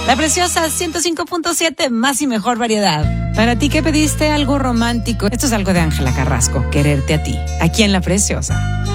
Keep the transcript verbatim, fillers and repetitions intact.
La Preciosa ciento cinco punto siete, más y mejor variedad. Para ti que pediste algo romántico, esto es algo de Ángela Carrasco, Quererte a ti, aquí en La Preciosa.